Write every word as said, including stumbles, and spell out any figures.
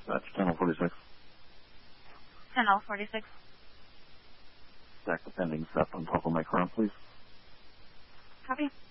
That's Channel forty-six. Channel forty-six. Stack the pending step on top of my current, please. Copy.